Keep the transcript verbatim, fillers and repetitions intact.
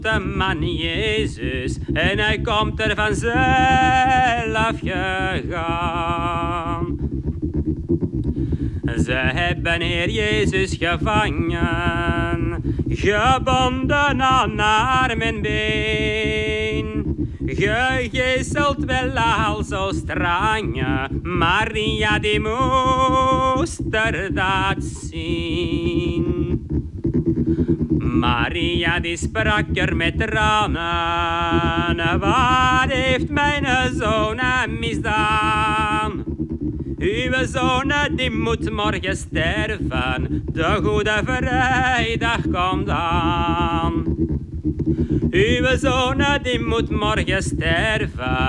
de man Jezus en hij komt er vanzelf gegaan. Ze hebben Heer Jezus gevangen, gebonden aan arm en been, gegezeld wel al zo streng, Maria die moest er dat zien. Maria die sprak er met tranen, wat heeft mijn zoon misdaan? Uw zoon die moet morgen sterven, de goede vrijdag komt aan. Uw zoon die moet morgen sterven.